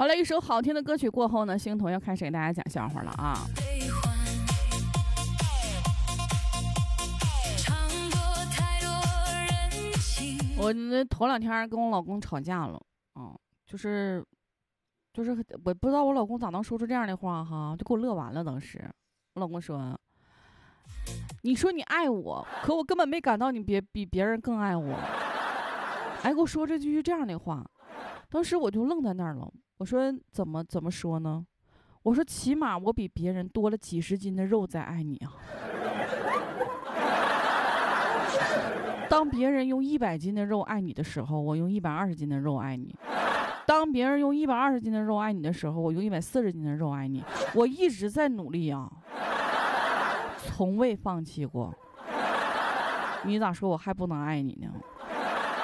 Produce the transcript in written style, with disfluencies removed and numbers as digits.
好了，一首好听的歌曲过后呢，星彤要开始给大家讲笑话了啊。我头2天跟我老公吵架了，就是我不知道我老公咋能说出这样的话哈，就给我乐完了。当时我老公说：“你说你爱我，可我根本没感到你比别人更爱我。”哎，给我说这句这样的话，当时我就愣在那儿了。我说怎么说呢？我说起码我比别人多了几十斤的肉在爱你啊。当别人用100斤的肉爱你的时候，我用120斤的肉爱你；当别人用120斤的肉爱你的时候，我用140斤的肉爱你。我一直在努力啊，从未放弃过。你咋说我还不能爱你呢？